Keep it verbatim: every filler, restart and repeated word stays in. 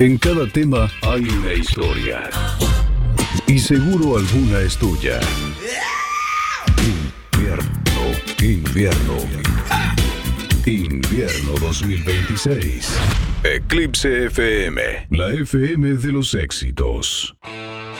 En cada tema hay una historia. Y seguro alguna es tuya. Invierno, invierno. Invierno dos mil veintiséis. Eclipse F M, la F M de los éxitos.